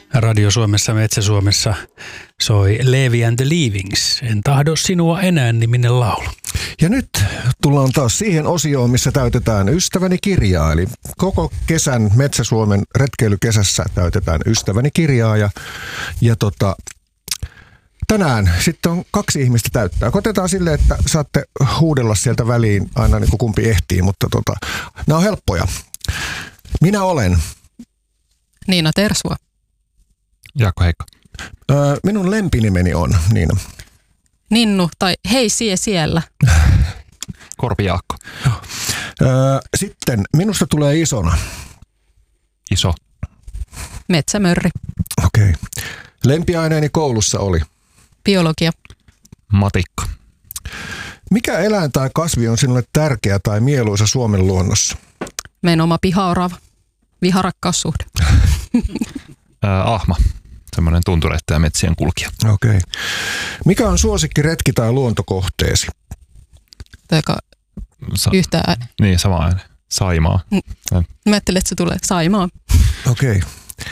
Radio Suomessa, Metsä Suomessa soi Levi and the Leavings. En tahdo sinua enää -niminen laulu. Ja nyt tullaan taas siihen osioon, missä täytetään Ystäväni kirjaa. Eli koko kesän Metsä Suomen retkeilykesässä täytetään Ystäväni kirjaa. Ja tänään sitten on 2 ihmistä täyttää. Otetaan silleen, että saatte huudella sieltä väliin aina niin kuin kumpi ehtii, mutta nämä on helppoja. Minä olen Niina Tersua. Jaakko Heikko. Minun lempinimeni on Niina. Ninnu tai hei siellä. Korpi Jaakko. Sitten minusta tulee isona. Iso. Metsämörri. Okei. Lempiaineeni koulussa oli Biologia. Matikka. Mikä eläin tai kasvi on sinulle tärkeä tai mieluisa Suomen luonnossa? Meidän oma pihaorava. Viharakkaussuhde. Ahma. Semmoinen tuntureiden ja metsien kulkija. Okei. Mikä on suosikki retki- tai luontokohteesi? Yhtään. Niin, sama ääni. Saimaa. Mä ajattelin, että se tulee Saimaa. Okei.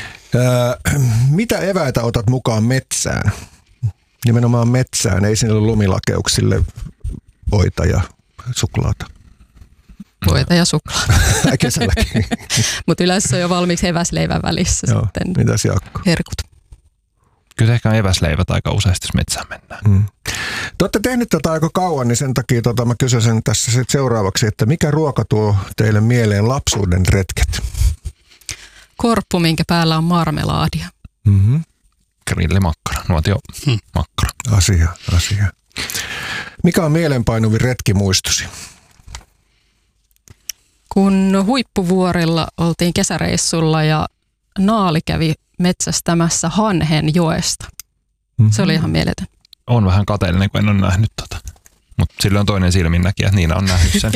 Mitä eväitä otat mukaan metsään? Nimenomaan metsään, ei sinne lumilakeuksille voita ja suklaata. Voita ja suklaata. Kesälläkin. Mutta yleensä se on jo valmiiksi eväsleivän välissä. Joo, sitten mitäs Jaakko? herkut. Kyllä ehkä on eväsleivät aika useasti, jos metsään mennään. Te olette tehnyt tätä aika kauan, niin sen takia mä kysyisin tässä sit seuraavaksi, että mikä ruoka tuo teille mieleen lapsuuden retket? Korppu, minkä päällä on marmelaadia. Mm-hmm. Grillimakkara, nuotiomakkara. Asia. Mikä on mielenpainuvin retkimuistosi? Kun Huippuvuorilla oltiin kesäreissulla ja naali kävi metsästämässä hanhen joesta. Mm-hmm. Se oli ihan mieletön. On vähän kateellinen, kun en ole nähnyt tota. Mutta sillä on toinen silminnäkijä, että Niina on nähnyt sen.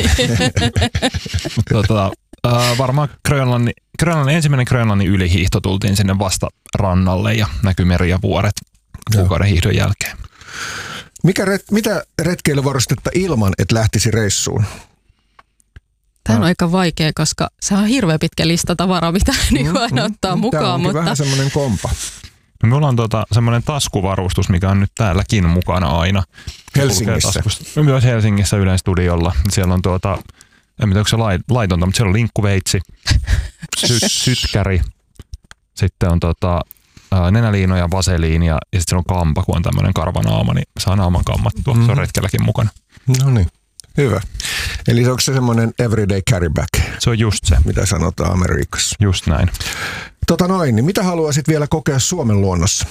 Varmaan ensimmäinen Grönlannin ylihiihto tultiin sinne vasta rannalle ja näkyi meri ja vuoret kuukauden hiihdon jälkeen. Mitä retkeilyvarustetta ilman, et lähtisi reissuun? Tämä on aika vaikea, koska se on hirveän pitkä lista tavaraa, mitä aina ottaa mukaan. Tämä onkin vähän semmoinen kompa. No, me ollaan semmoinen taskuvarustus, mikä on nyt täälläkin mukana aina. Helsingissä? Myös Helsingissä Ylen studiolla. Siellä on en tiedä, onko se laitonta, mutta siellä on linkkuveitsi, sytkäri, sitten on nenäliinoja, vaseliinia ja sitten siellä on kampa, kun on tämmöinen karvanaama, niin saa naaman kammattua. Se on retkelläkin mukana. No niin, hyvä. Eli onko se semmoinen everyday carry back? Se on just se. Mitä sanotaan Amerikassa. Just näin. Niin mitä haluaisit vielä kokea Suomen luonnossa?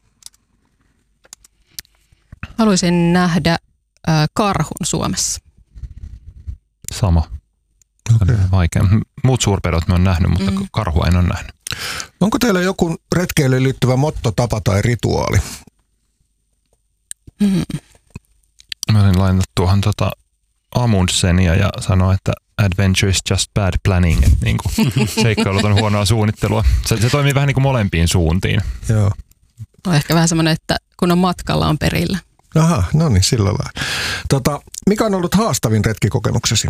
Haluaisin nähdä karhun Suomessa. Sama. Okay. Vaikea. Muut suurpedot me on nähnyt, mutta karhua en ole nähnyt. Onko teillä joku retkeilyyn liittyvä motto, tapa tai rituaali? Mä olin lainannut tuohon Amundsenia ja sanoa, että adventure is just bad planning. Että niin seikkailut on huonoa suunnittelua. Se toimii vähän niin kuin molempiin suuntiin. Joo. On ehkä vähän semmoinen, että kun on matkalla, on perillä. Aha, no niin, sillä lailla. Mikä on ollut haastavin retkikokemuksesi?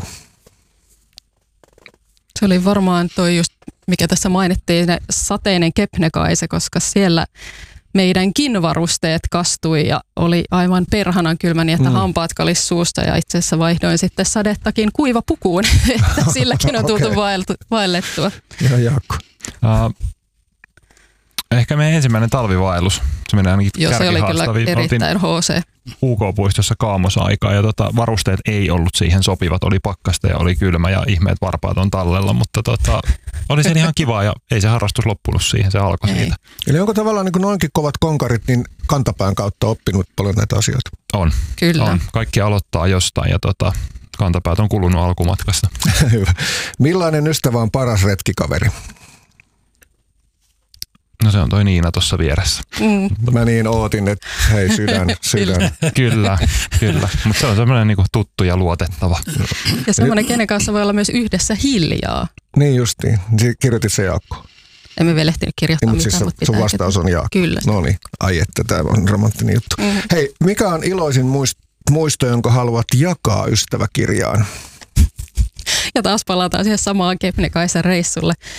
Se oli varmaan toi just, mikä tässä mainittiin, sateinen Kebnekaise, koska siellä meidänkin varusteet kastui ja oli aivan perhanan kylmä niin, että hampaat kalis suusta ja itse asiassa vaihdoin sitten sadettakin kuivapukuun, että silläkin on tultu vaellettua. Ja Jaakko. Ehkä meidän ensimmäinen talvivaellus. Se menee ainakin Joo, se oli kyllä erittäin HC. UK-puistossa kaamosaikaa ja varusteet ei ollut siihen sopivat. Oli pakkasta ja oli kylmä ja ihmeet varpaat on tallella, mutta oli se ihan kivaa ja ei se harrastus loppunut siihen, se alkoi siitä. Eli onko tavallaan niin kuin noinkin kovat konkarit, niin kantapään kautta oppinut paljon näitä asioita? On. Kyllä. On. Kaikki aloittaa jostain ja kantapäät on kulunut alkumatkasta. Hyvä. Millainen ystävä on paras retkikaveri? No se on toi Niina tuossa vieressä. Mä niin ootin, että hei sydän. Kyllä. Mutta se on semmoinen niinku tuttu ja luotettava. Ja semmoinen, kenen kanssa voi olla myös yhdessä hiljaa. Niin justiin. Kirjoitit se Jaakko. Emme vielä ehtinyt kirjoittaa mitään, siis mutta sun vastaus on Jaakko. Kyllä. No niin, ai että tämä on romanttinen juttu. Hei, mikä on iloisin muisto, jonka haluat jakaa ystäväkirjaan? Ja taas palataan siihen samaan Kebnekaisen reissulle.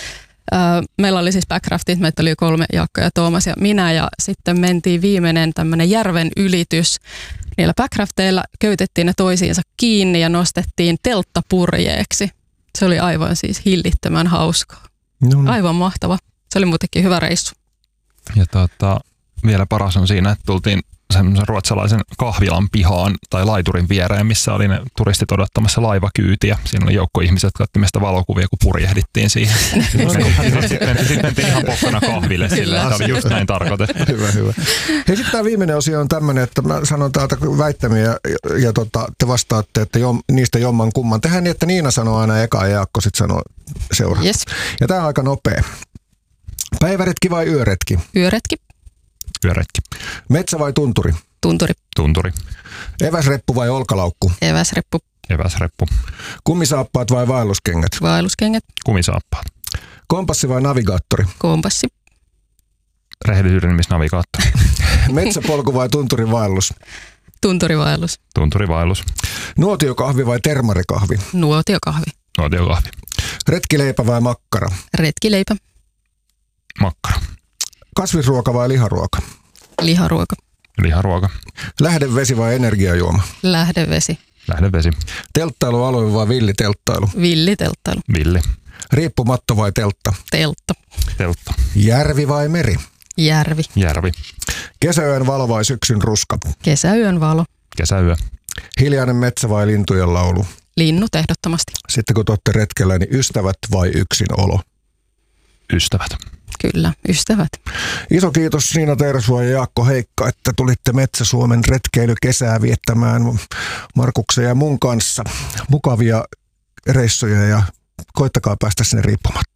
Meillä oli siis backraftit, meitä oli 3, Jaakko ja Tuomas ja minä, ja sitten mentiin viimeinen tämmöinen järven ylitys. Niillä backrafteilla köytettiin ne toisiinsa kiinni ja nostettiin telttapurjeeksi. Se oli aivan siis hillittömän hauskaa. Aivan mahtava. Se oli muutenkin hyvä reissu. Ja vielä paras on siinä, että tultiin semmoisen ruotsalaisen kahvilan pihaan tai laiturin viereen, missä oli ne turistit odottamassa laivakyytiä. Siinä oli joukko ihmiset, jotka otti meistä valokuvia, kun purjehdittiin siihen. Sitten mentiin ihan pokkana kahville sillä, että oli just näin tarkoitettu. Hyvä. Hei, sitten tämä viimeinen osio on tämmöinen, että mä sanon täältä väittämiä ja te vastaatte, että niistä jomman kumman. Tehdään niin, että Niina sanoo aina eka ja Jaakko sitten sanoo seuraa. Yes. Ja tämä on aika nopea. Päiväretki vai yöretki? Yöretki. Yöretki. Metsä vai tunturi? Tunturi. Tunturi. Eväsreppu vai olkalaukku? Eväsreppu. Eväsreppu. Kumisaappaat vai vaelluskengät? Vaelluskengät. Kumisaappaat. Kompassi vai navigaattori? Kompassi. Rehellisyyden nimissä navigaattori. Metsäpolku vai tunturivaellus? Tunturivaellus. Tunturivaellus. Nuotiokahvi vai termarikahvi? Nuotiokahvi. Nuotiokahvi. Retkileipä vai makkara? Retkileipä. Makkara. Kasvisruoka vai liharuoka? Liharuoka. Liharuoka. Lähdevesi vai energiajuoma? Lähdevesi. Lähdevesi. Telttailualue vai villitelttailu? Villitelttailu. Villi. Riippumatto vai teltta? Teltta. Teltta. Järvi vai meri? Järvi. Järvi. Kesäyön valo vai syksyn ruska? Kesäyön valo. Kesäyö. Hiljainen metsä vai lintujen laulu? Linnut ehdottomasti. Sitten kun te olette retkellä, niin ystävät vai yksinolo? Ystävät. Kyllä, ystävät. Iso kiitos Niina Tersua ja Jaakko Heikka, että tulitte Metsä-Suomen retkeilykesää viettämään Markuksen ja mun kanssa. Mukavia reissuja ja koittakaa päästä sinne riippumatta.